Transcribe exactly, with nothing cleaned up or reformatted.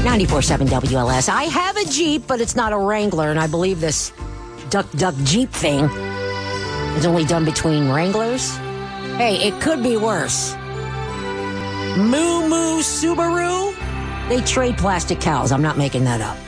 ninety-four point seven W L S. I have a Jeep, but it's not a Wrangler, and I believe this Duck Duck Jeep thing is only done between Wranglers. Hey, it could be worse. Moo Moo Subaru, they trade plastic cows. I'm not making that up.